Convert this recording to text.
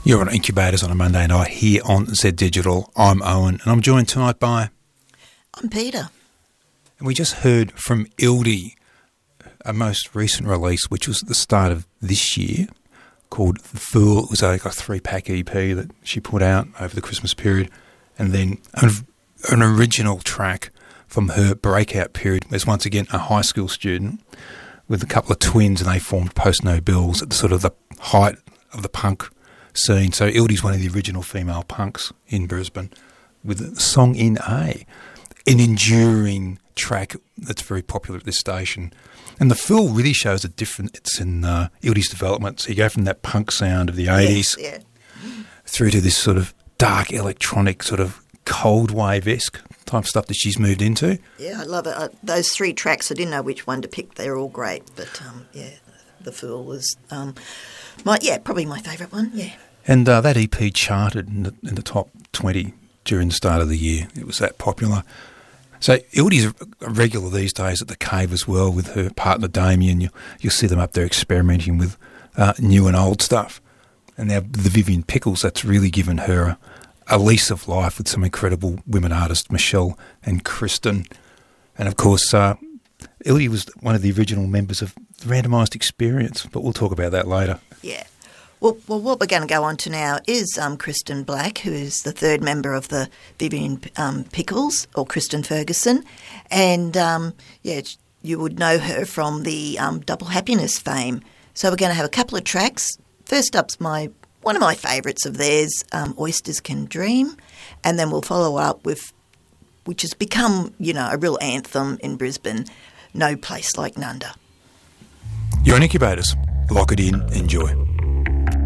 You're on Incubators on a Monday night here on Z Digital. I'm Owen, and I'm joined tonight by... I'm Peter. And we just heard from Ildi, a most recent release, which was at the start of this year, called The Fool. It was like a 3-pack EP that she put out over the Christmas period. And then an original track from her breakout period as once again a high school student with a couple of twins, and they formed Post No Bills at the sort of the height of the punk scene. So Ildi's one of the original female punks in Brisbane with a song in A, an enduring track that's very popular at this station. And The Fool really shows a difference in Ildi's development. So you go from that punk sound of the 80s through to this sort of dark electronic sort of cold wave-esque type stuff that she's moved into. Yeah, I love it. Those 3 tracks, I didn't know which one to pick. They're all great, but The Fool was probably my favourite one, yeah. And that EP charted in the top 20 during the start of the year. It was that popular. So Ildi's a regular these days at the Cave as well with her partner Damien. You'll see them up there experimenting with new and old stuff. And now the Vivian Pickles, that's really given her a lease of life with some incredible women artists, Michelle and Kristen. And of course, Ildi was one of the original members of the Randomised Experience, but we'll talk about that later. Yeah. Well, what we're going to go on to now is Kristen Black, who is the 3rd member of the Vivian Pickles, or Kristen Ferguson. And, you would know her from the Double Happiness fame. So we're going to have a couple of tracks. First up's one of my favourites of theirs, Oysters Can Dream. And then we'll follow up with, which has become, a real anthem in Brisbane, No Place Like Nunda. You're on Incubators. Lock it in. Enjoy.